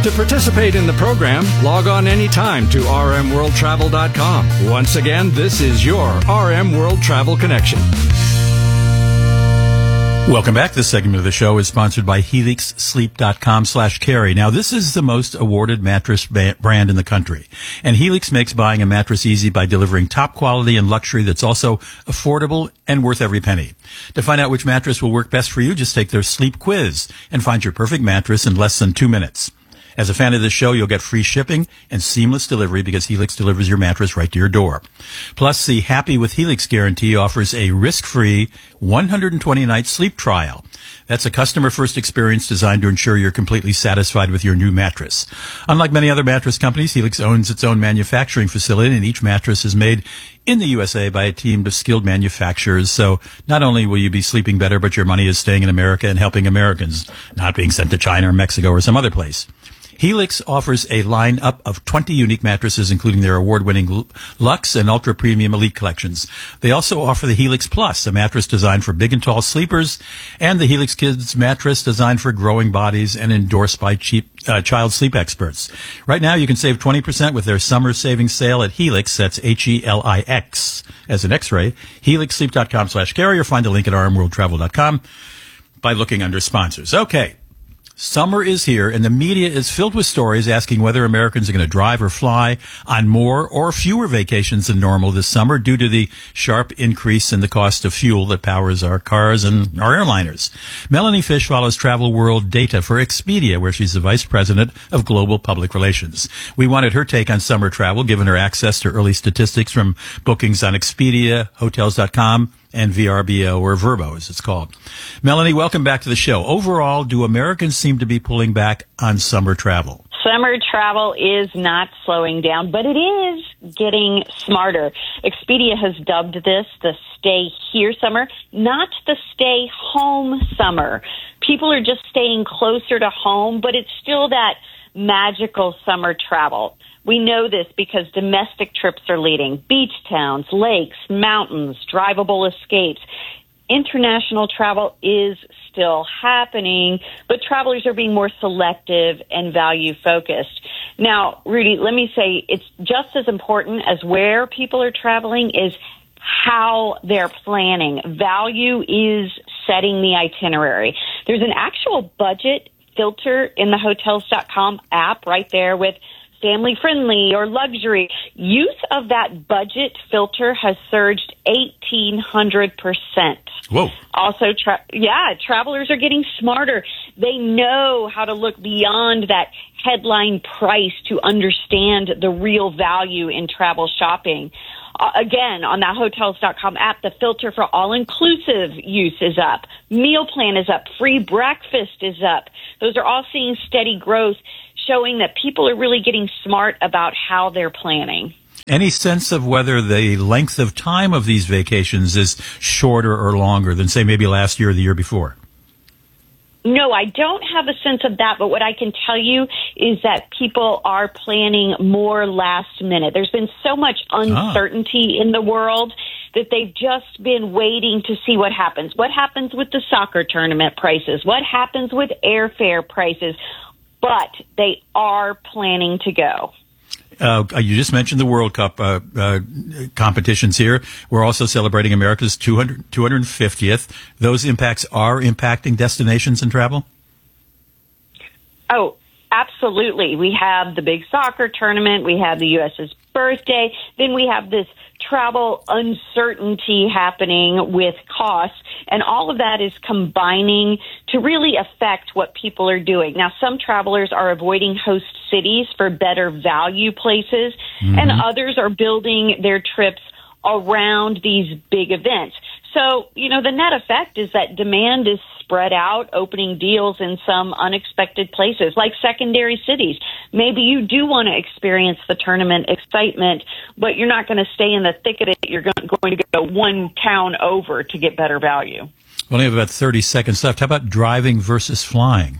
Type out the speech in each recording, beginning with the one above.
To participate in the program, log on anytime to rmworldtravel.com. Once again, this is your RM World Travel Connection. Welcome back. This segment of the show is sponsored by HelixSleep.com/Carey. Now, this is the most awarded mattress brand in the country. And Helix makes buying a mattress easy by delivering top quality and luxury that's also affordable and worth every penny. To find out which mattress will work best for you, just take their sleep quiz and find your perfect mattress in less than 2 minutes. As a fan of this show, you'll get free shipping and seamless delivery because Helix delivers your mattress right to your door. Plus, the Happy with Helix guarantee offers a risk-free 120-night sleep trial. That's a customer-first experience designed to ensure you're completely satisfied with your new mattress. Unlike many other mattress companies, Helix owns its own manufacturing facility, and each mattress is made in the USA by a team of skilled manufacturers. So not only will you be sleeping better, but your money is staying in America and helping Americans, not being sent to China or Mexico or some other place. Helix offers a lineup of 20 unique mattresses, including their award-winning Luxe and Ultra Premium Elite collections. They also offer the Helix Plus, a mattress designed for big and tall sleepers, and the Helix Kids mattress designed for growing bodies and endorsed by child sleep experts. Right now, you can save 20% with their summer savings sale at Helix. That's HELIX as an X-ray. HelixSleep.com/Carey, or find a link at rmworldtravel.com by looking under sponsors. Okay. Summer is here, and the media is filled with stories asking whether Americans are going to drive or fly on more or fewer vacations than normal this summer due to the sharp increase in the cost of fuel that powers our cars and our airliners. Melanie Fish follows travel world data for Expedia, where she's the vice president of global public relations. We wanted her take on summer travel, given her access to early statistics from bookings on Expedia, Hotels.com, and VRBO, or Vrbo, as it's called. Melanie, welcome back to the show. Overall, do Americans seem to be pulling back on summer travel? Summer travel is not slowing down, but it is getting smarter. Expedia has dubbed this the stay here summer, not the stay home summer. People are just staying closer to home, but it's still that magical summer travel. We know this because domestic trips are leading. Beach towns, lakes, mountains, drivable escapes. International travel is still happening, but travelers are being more selective and value-focused. Now, Rudy, let me say it's just as important as where people are traveling is how they're planning. Value is setting the itinerary. There's an actual budget filter in the Hotels.com app right there with family-friendly or luxury. Use of that budget filter has surged 1,800%. Whoa. Also, travelers are getting smarter. They know how to look beyond that headline price to understand the real value in travel shopping. Again, on that Hotels.com app, the filter for all-inclusive use is up. Meal plan is up. Free breakfast is up. Those are all seeing steady growth, showing that people are really getting smart about how they're planning. Any sense of whether the length of time of these vacations is shorter or longer than, say, maybe last year or the year before? No, I don't have a sense of that, but what I can tell you is that people are planning more last minute. There's been so much uncertainty in the world that they've just been waiting to see what happens. What happens with the soccer tournament prices? What happens with airfare prices? But they are planning to go. You just mentioned the World Cup competitions here. We're also celebrating America's 250th. Those impacts are impacting destinations and travel? Oh, absolutely. We have the big soccer tournament. We have the U.S.'s birthday. Then we have this travel uncertainty happening with costs. And all of that is combining to really affect what people are doing. Now, some travelers are avoiding host cities for better value places, and others are building their trips around these big events. So, the net effect is that demand is spread out, opening deals in some unexpected places, like secondary cities. Maybe you do want to experience the tournament excitement, but you're not going to stay in the thick of it. You're going to go one town over to get better value. We only have about 30 seconds left. How about driving versus flying?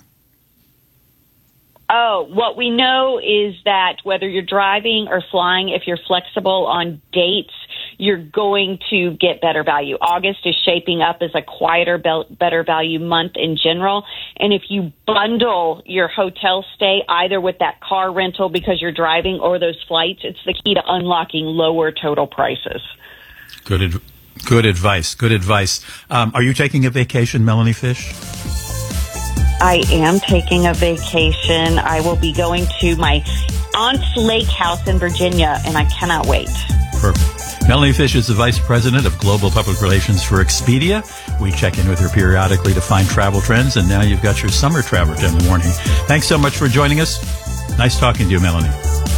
Oh, what we know is that whether you're driving or flying, if you're flexible on dates, you're going to get better value. August is shaping up as a quieter, better value month in general. And if you bundle your hotel stay either with that car rental because you're driving or those flights, it's the key to unlocking lower total prices. Good advice. Good advice. Are you taking a vacation, Melanie Fish? I am taking a vacation. I will be going to my aunt's lake house in Virginia, and I cannot wait. Perfect. Melanie Fish is the Vice President of Global Public Relations for Expedia. We check in with her periodically to find travel trends, and now you've got your summer travel trend warning. Thanks so much for joining us. Nice talking to you, Melanie.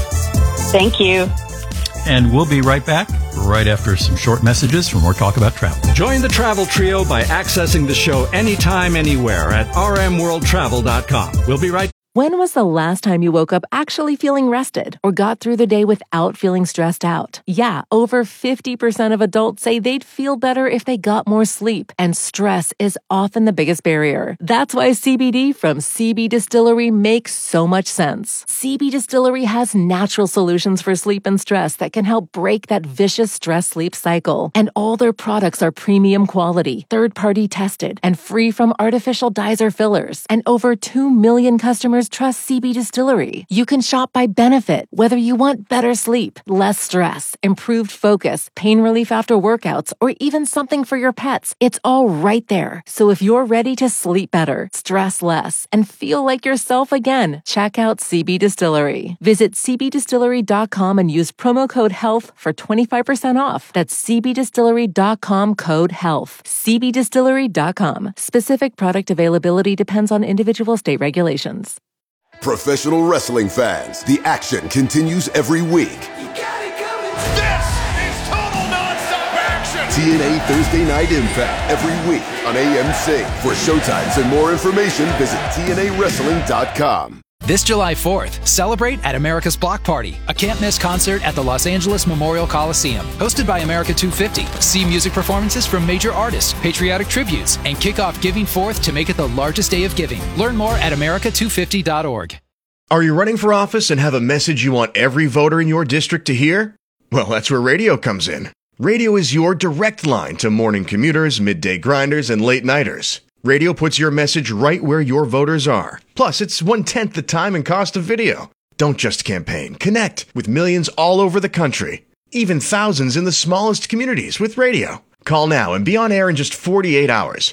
Thank you. And we'll be right back right after some short messages for more talk about travel. Join the Travel Trio by accessing the show anytime, anywhere at rmworldtravel.com. We'll be right back. When was the last time you woke up actually feeling rested or got through the day without feeling stressed out? Yeah, over 50% of adults say they'd feel better if they got more sleep, and stress is often the biggest barrier. That's why CBD from CB Distillery makes so much sense. CB Distillery has natural solutions for sleep and stress that can help break that vicious stress-sleep cycle. And all their products are premium quality, third-party tested, and free from artificial dyes or fillers. And over 2 million customers trust CB Distillery. You can shop by benefit, whether you want better sleep, less stress, improved focus, pain relief after workouts, or even something for your pets. It's all right there. So if you're ready to sleep better, stress less, and feel like yourself again, check out CB Distillery. Visit cbdistillery.com and use promo code HEALTH for 25% off. That's cbdistillery.com code HEALTH. cbdistillery.com. Specific product availability depends on individual state regulations. Professional wrestling fans, the action continues every week. You got it coming. This is total nonstop action. TNA Thursday Night Impact every week on AMC. For showtimes and more information, visit TNAWrestling.com. This July 4th, celebrate at America's Block Party, a can't-miss concert at the Los Angeles Memorial Coliseum. Hosted by America 250, see music performances from major artists, patriotic tributes, and kick off Giving Forth to make it the largest day of giving. Learn more at america250.org. Are you running for office and have a message you want every voter in your district to hear? Well, that's where radio comes in. Radio is your direct line to morning commuters, midday grinders, and late-nighters. Radio puts your message right where your voters are. Plus, it's 1/10 the time and cost of video. Don't just campaign. Connect with millions all over the country. Even thousands in the smallest communities with radio. Call now and be on air in just 48 hours.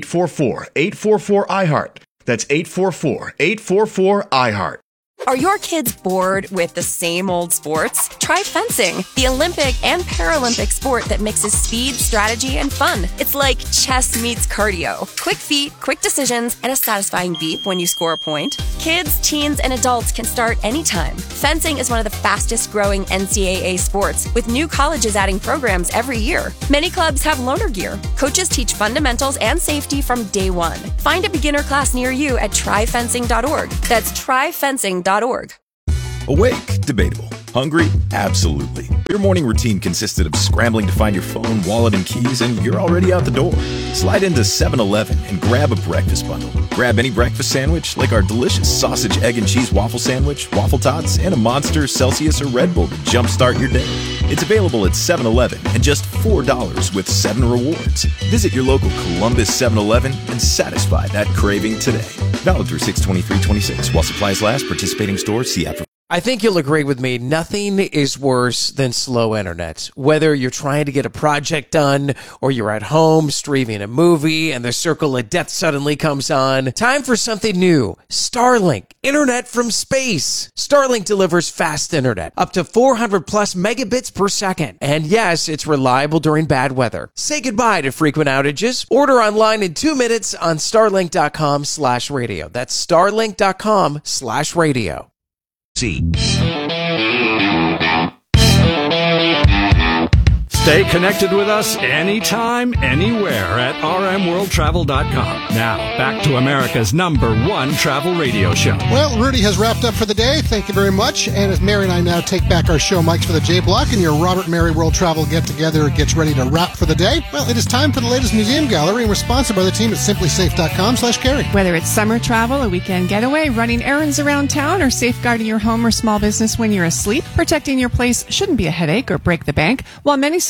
844-844-iHeart. That's 844-844-iHeart. Are your kids bored with the same old sports? Try fencing, the Olympic and Paralympic sport that mixes speed, strategy, and fun. It's like chess meets cardio. Quick feet, quick decisions, and a satisfying beep when you score a point. Kids, teens, and adults can start anytime. Fencing is one of the fastest growing NCAA sports, with new colleges adding programs every year. Many clubs have loaner gear. Coaches teach fundamentals and safety from day one. Find a beginner class near you at tryfencing.org. That's tryfencing.org. Awake? Debatable. Hungry? Absolutely. Your morning routine consisted of scrambling to find your phone, wallet, and keys, and you're already out the door. Slide into 7-Eleven and grab a breakfast bundle. Grab any breakfast sandwich, like our delicious sausage, egg, and cheese waffle sandwich, waffle tots, and a Monster, Celsius, or Red Bull to jumpstart your day. It's available at 7-Eleven and just $4 with 7 rewards. Visit your local Columbus 7-Eleven and satisfy that craving today. Valid through 6/23/26. While supplies last, participating stores, see app for... I think you'll agree with me. Nothing is worse than slow internet. Whether you're trying to get a project done or you're at home streaming a movie and the circle of death suddenly comes on. Time for something new. Starlink. Internet from space. Starlink delivers fast internet. Up to 400 plus megabits per second. And yes, it's reliable during bad weather. Say goodbye to frequent outages. Order online in 2 minutes on starlink.com/radio. That's starlink.com/radio. Stay connected with us anytime, anywhere at rmworldtravel.com. Now, back to America's #1 travel radio show. Well, Rudy has wrapped up for the day. Thank you very much. And as Mary and I now take back our show mics for the J Block and your Robert Mary World Travel get-together gets ready to wrap for the day, well, it is time for the latest museum gallery, and we're sponsored by the team at simplysafe.com/carry. Whether it's summer travel, a weekend getaway, running errands around town, or safeguarding your home or small business when you're asleep, protecting your place shouldn't be a headache or break the bank. While many security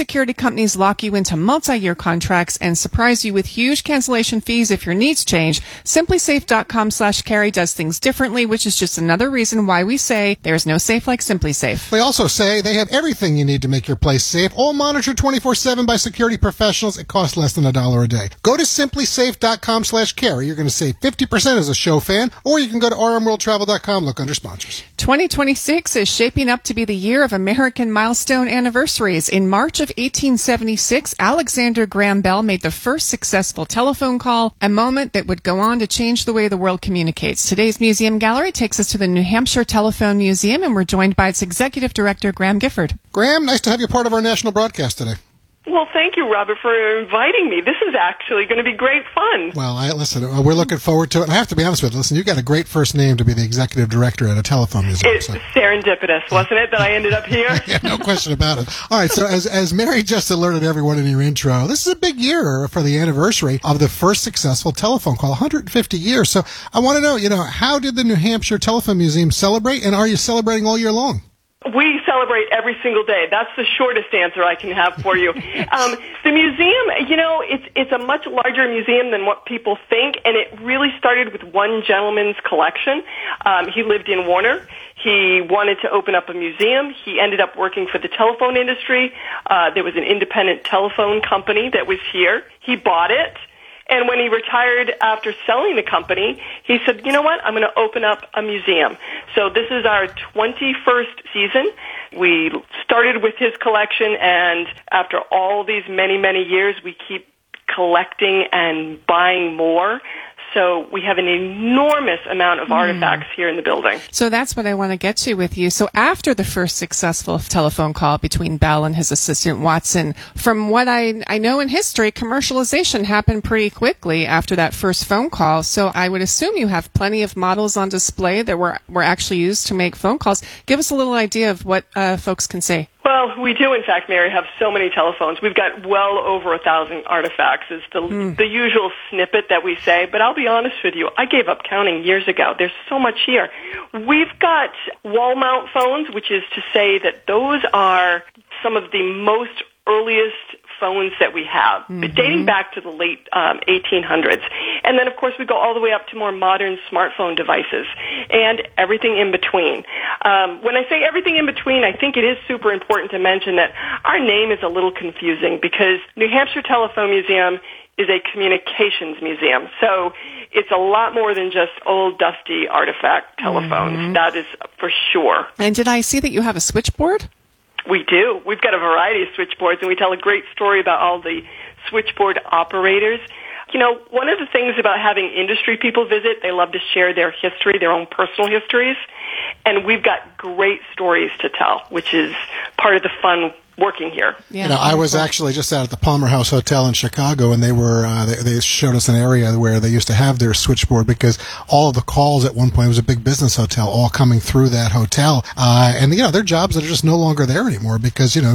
security companies lock you into multi-year contracts and surprise you with huge cancellation fees if your needs change, SimpliSafe.com/carry does things differently, which is just another reason why we say there's no safe like SimpliSafe. They also say they have everything you need to make your place safe, all monitored 24/7 by security professionals. It costs less than $1 a day. Go to SimpliSafe.com/carry. You're going to save 50% as a show fan, or you can go to rmworldtravel.com, look under sponsors. 2026 is shaping up to be the year of American milestone anniversaries. In March of 1876, Alexander Graham Bell made the first successful telephone call, a moment that would go on to change the way the world communicates. Today's museum gallery takes us to the New Hampshire Telephone Museum, and we're joined by its executive director, Graham Gifford. Graham, nice to have you part of our national broadcast today. Well, thank you, Robert, for inviting me. This is actually going to be great fun. Well, listen, we're looking forward to it. And I have to be honest with you. Listen, you got a great first name to be the executive director at a telephone museum. It's serendipitous, wasn't it, that I ended up here? Yeah, no question about it. All right, so as Mary just alerted everyone in your intro, this is a big year for the anniversary of the first successful telephone call, 150 years. So I want to know, how did the New Hampshire Telephone Museum celebrate, and are you celebrating all year long? We celebrate every single day. That's the shortest answer I can have for you. The museum, it's a much larger museum than what people think, and it really started with one gentleman's collection. He lived in Warner. He wanted to open up a museum. He ended up working for the telephone industry. There was an independent telephone company that was here. He bought it. And when he retired after selling the company, he said, you know what, I'm going to open up a museum. So this is our 21st season. We started with his collection, and after all these many, many years, we keep collecting and buying more. So we have an enormous amount of artifacts here in the building. So that's what I want to get to with you. So after the first successful telephone call between Bell and his assistant Watson, from what I know in history, commercialization happened pretty quickly after that first phone call. So I would assume you have plenty of models on display that were actually used to make phone calls. Give us a little idea of what folks can say. Well, we do, in fact, Mary, have so many telephones. We've got well over 1,000 artifacts is the usual snippet that we say. But I'll be honest with you, I gave up counting years ago. There's so much here. We've got wall mount phones, which is to say that those are some of the most earliest phones that we have, dating back to the late 1800s. And then, of course, we go all the way up to more modern smartphone devices and everything in between. When I say everything in between, I think it is super important to mention that our name is a little confusing because New Hampshire Telephone Museum is a communications museum. So it's a lot more than just old, dusty artifact telephones. That is for sure. And did I see that you have a switchboard? We do. We've got a variety of switchboards, and we tell a great story about all the switchboard operators. One of the things about having industry people visit, they love to share their history, their own personal histories, and we've got great stories to tell, which is part of the fun working here. Yeah, I was actually just out at the Palmer House Hotel in Chicago, and they showed us an area where they used to have their switchboard because all of the calls at one point, it was a big business hotel, all coming through that hotel. And there are jobs that are just no longer there anymore because,